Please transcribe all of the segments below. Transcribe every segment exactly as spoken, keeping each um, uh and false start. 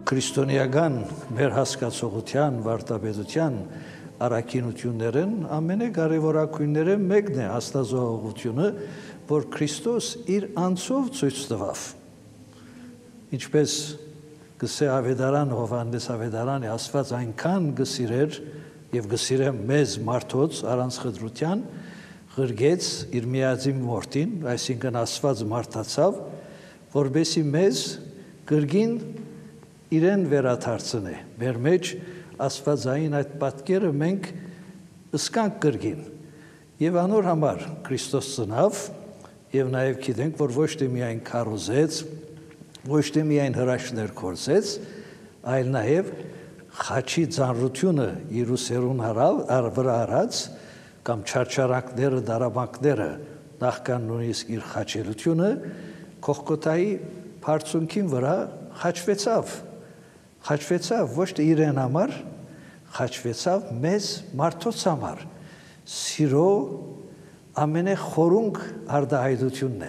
քրիստոնեական մեր հասկացողության, վարդապետության առաքինություններն ամենակարևորագույնները մեկն է աստվածողությունը, որ Քրիստոս իր անձով ցույց տվավ։ Ինչպես գսե ավետարան Հովհաննես ավետարանը Աստված այնքան գսիրեր եւ գսիրե մեզ մարդոց առանց խտրության, ղրգեց իր միածին որդին, այսինքն Աստված մարդացավ, որբեսի մեզ կրգին իրեն վերադարձնե։ Մեր մեջ Աստվածային այդ պատկերը մենք ըսկանք կրգին։ Եվ անոր համար Քրիստոս ծնավ եւ նաեւ գիտենք, որ ոչ թե միայն քարոզեց, ոչ թե միայն հրաշքներ կործեց, այլ նաեւ խաչի ծանրությունը Երուսերուն վրա արած կամ չարչարանքները, դարաբանքները նախքան նույնիսկ իր խաչելությունը Կողկոթայի բարձունքին վրա խաչվեցավ, խաչվեցավ ոչ թե իրեն համար, խաչվեցավ մեզ մարդոց համար, սիրո ամենախորունկ արդահայտությունն է։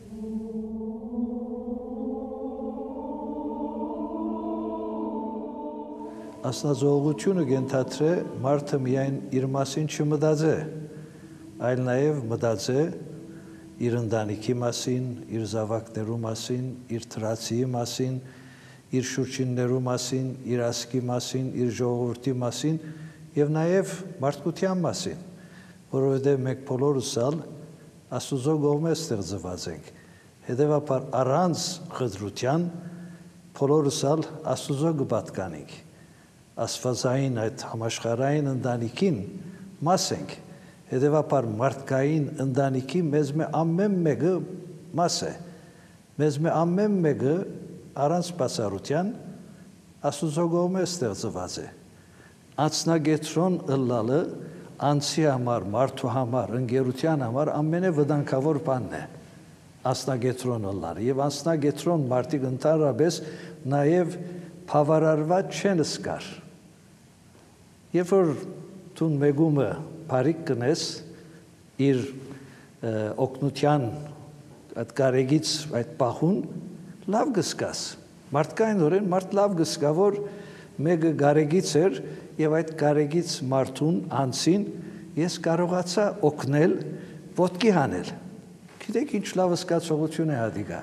Աստվածողությունը գենթադրե մարդը միայն իր մասին չմտածե, այլ նաև մտածե իր ընտանիքի մասին, իր զավակներու մասին, իր թրացիի մասին, իր շուրջիններու մասին, իր ազգի մասին, իր ժողովրդի մասին եւ նաև մարդկության մասին, որովհետեւ մենք բոլորս ալ Աստուծո կողմէ ստեղծված ենք։ Հետևաբար առանց խտրության բոլորս ալ Աստուծո կպատկանենք։ Աստվածային այդ համաշխարհային ընտանիքին մաս ենք։ Հետևաբար մարդկային ընտանիքի մեզ մե ամեն մեկը մաս է։ Մեզ մե ամեն մեկը առանց բացառության Աստուծո կողմէ ստեղծված է։ Անձնագետրոն ըլլալը անձի համար, մարդու համար, ընկերության համար ամենավտանգավոր բանն է։ Անձնագետրոն ըլլալը եւ անձնագետրոն մարդիկ ընդհանրապես նաեւ բավարարված չեն զգար։ Երբ որ դու մեգումը բարիք կնես իր օգնության այդ կարեգից այդ պահուն լավ գսկաս։ Մարդկայնորեն մարդ լավ գսկա, որ մեկը կարեգից էր եւ այդ կարեգից մարդուն անցին ես կարողացա օգնել ոտքի հանել։ Գիտեք ինչ լավ զգացողություն է հատիկա։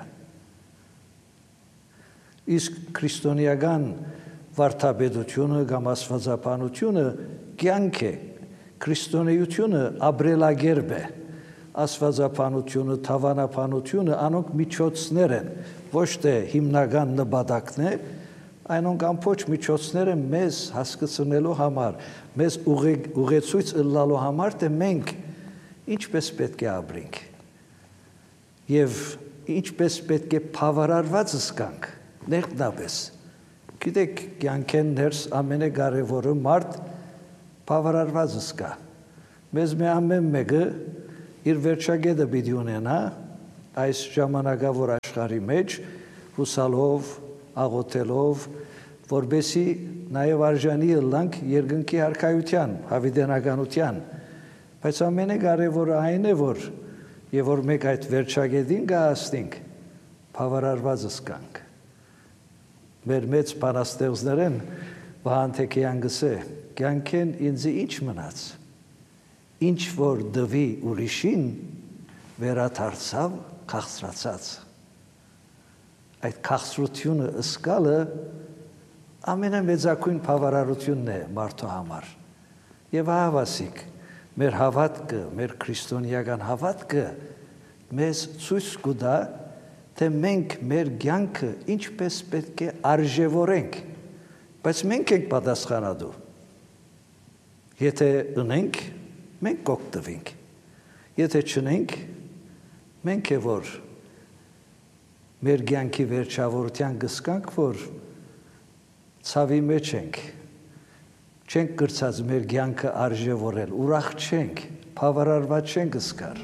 Իսկ քրիստոնեական վարդապետությունը կամ աստվածաբանությունը կյանք է, քրիստոնեությունը ապրելակերպ է, աստվածաբանությունը, թավանաբանությունը անոնք միջոցներ են, ոչ թե հիմնական նպատակն է, այնոնք ամբողջ միջոցները մեզ հասկացնելու համար, մեզ ուղեցույց ըլլալու համար, թե մենք ինչպես պետք է ապրենք եւ ինչպես պետք է բավարարված զգանք, ներքնաբես։ Գիտեք, կյանքեն ներս ամենակարևորը մարդ բավարարված զգա։ Մեզ մի ամեն մեկը իր վերջագետը պիտի ունենա այս ժամանակավոր աշխարհի մեջ, հուսալով, աղոթելով, որբեսի նաև արժանի ըլլանք երկնքի արքայության, հավիտենականության։ Բայց ամենակարևորը այն է, որ եւ որ մեկ այդ վերջագետին գահստենք, բավարարված զգանք։ Մեր մեծ բանաստեղծներն Վահան Թեքեյան գսե, կյանքեն ինձ ինչ մնաց, ինչ որ դվի ուրիշին վերադարձավ քաղցրացած։ Այդ քաղցրությունը ըսկալը ամենամեծակույն բավարարությունն է մարդու համար։ Եվ հավասիկ, մեր հավատքը, մեր քրիստոնեական հավատքը մեզ ցույց կտա, թե մենք մեր կյանքը ինչպես պետք է արժևորենք, բայց մենք ենք պատասխանատու։ Եթե ունենք, մենք կօգտվենք։ Եթե չունենք, մենք է որ մեր կյանքի վերջավորության կզգանք, որ ցավի մեջ ենք, չենք կրծած մեր կյանքը արժևորել, ուրախ չենք, բավարարված չենք զգար։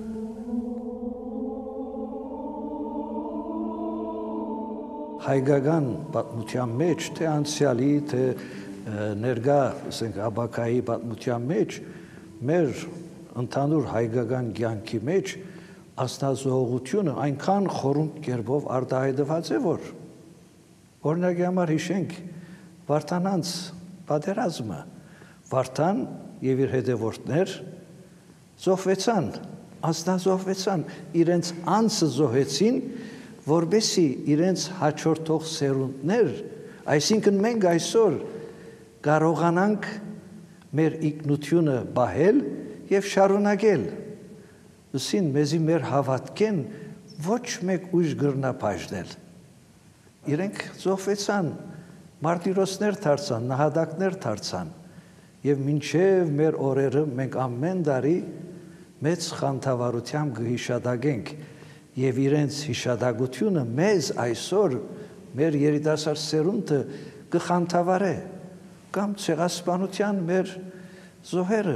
Հայկական պատմության մեջ, թե անցյալի, թե ներկա, ասենք, ապագայի պատմության մեջ, մեր ընդհանուր հայկական կյանքի մեջ աստվածողությունը այնքան խորհուրդ կերպով արտահայտված է, որ Օրինակի համար հիշենք Վարդանանց պատերազմը, Վարդան եւ իր հետևորդներ զոհվեցան, անձնազոհվեցան, իրենց անձը զոհեցին, որբեսի իրենց հաջորդող սերունդներ, այսինքն մենք այսօր կարողանանք մեր ինքնությունը բահել եւ շարունակել։ Ուսին մեզի մեր հավատքեն ոչ մեկ ուժ գրնա բաժնել։ Իրենք զոհվեցան, մարտիրոսներ դարձան, նահատակներ դարձան, եւ մինչեւ մեր օրերը մենք ամեն տարի մեծ խանդավառությամբ կհիշադակենք եւ իրենց հիշադակությունը մեզ այսօր մեր երիտասարդ սերունդը կխանդավառե կամ ցեղասպանության մեր զոհերը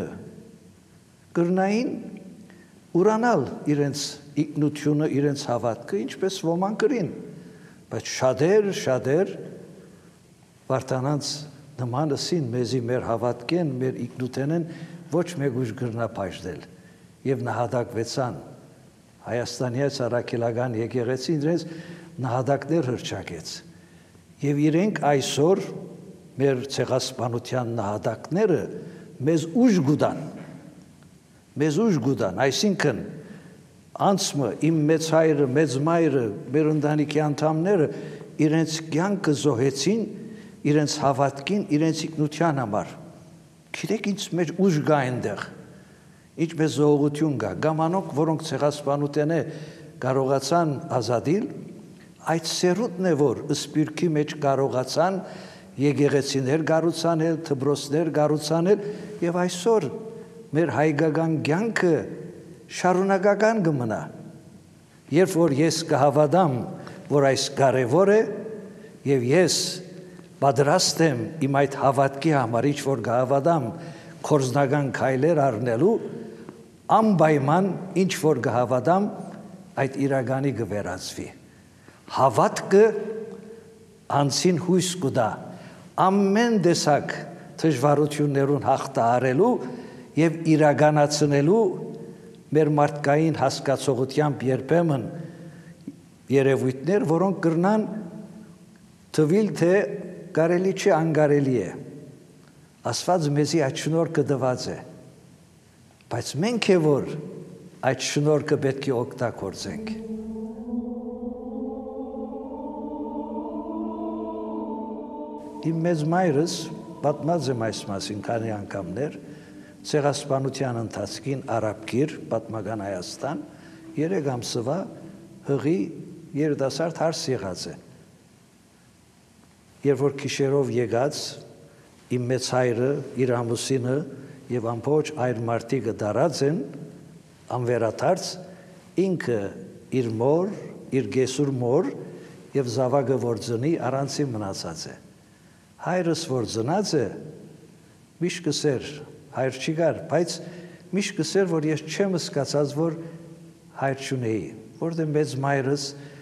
կրնային ուրանալ իրենց ինքնությունը, իրենց հավատքը, ինչպես ոմանք կրին, բայց շատեր, շատեր Վարդանանց նմանըսին մեզի մեր հավատքեն, մեր ինքնութենեն ոչ մեկ ուժ գրնա բաժնել եւ նահատակվեցան Հայաստանի առաքելական եկեղեցին իրենց նահատակներ հռչակեց եւ իրենք այսօր մեր ցեղասպանության նահատակները մեզ ուժ գուտան մեզ ուժ գուտան այսինքն անցմը իմ մեծ հայրը մեծ մայրը մեր ընտանիքի անդամները իրենց կյանքը զոհեցին իրենց հավատքին իրենց ինքնության համար գիտեք ինչ մեջ ուժ կա այնտեղ ինչպես զոհություն կա, գամանոք, որոնք ցեղասպանության է կարողացան ազատիլ, այդ սերունդն է, որ սպիրկի մեջ կարողացան եկեղեցիներ կառուցանել, դպրոցներ կառուցանել եւ այսօր մեր հայկական կյանքը շարունակական կմնա։ Երբ որ ես կհավատամ, որ այս կարևոր է եւ ես պատրաստ եմ իմ այդ հավատքի համար ինչ որ կհավատամ կորզնական քայլեր առնելու անպայման ինչ որ կհավատամ այդ իրականի կվերածվի հավատքը անցին հույս կտա ամեն տեսակ դժվարություններուն հաղթահարելու եւ իրականացնելու մեր մարդկային հասկացողությամբ երբեմն երևույթներ որոնք կրնան թվիլ թե կարելի չէ անկարելի է Աստված մեզի այդ շնորհքը տված է բայց մենք է որ այդ շնորհքը պետք է օգտագործենք Իմ մեծ մայրս պատմած եմ այս մասին քանի անգամներ ցեղասպանության ընթացքին Արաբկիր պատմական Հայաստան երեք ամսվա հղի երիտասարդ հարս եղած է երբ որ քիշերով եկած իմ մեծ հայրը իր ամուսինը եւ ամբողջ այր մարդիկը դարած են անվերադարձ ինքը իր մոր իր գեսուր մոր եւ զավակը որ ծնի առանցի մնացած է հայրս որ ծնած է միշտ կսեր հայր չի գար բայց միշտ կսեր որ ես չեմ սկացած որ հայր չունեի որտեղ մեծ մայրս